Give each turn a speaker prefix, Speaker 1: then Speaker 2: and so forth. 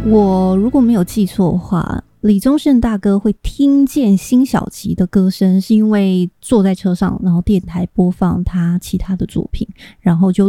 Speaker 1: 我如果没有记错的话，李宗盛大哥会听见辛晓琪的歌声，是因为坐在车上，然后电台播放他其他的作品，然后就